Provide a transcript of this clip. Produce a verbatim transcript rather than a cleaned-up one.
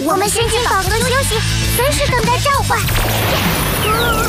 我们先进宝盒休息，随时等待召唤。